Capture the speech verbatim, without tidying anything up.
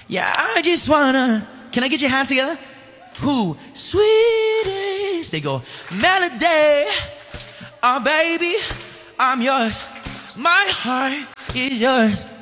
Yeah, I just wanna. Can I get your hands together? Who? Sweetest. They go, Melody. Oh, baby, I'm yours. My heart is yours.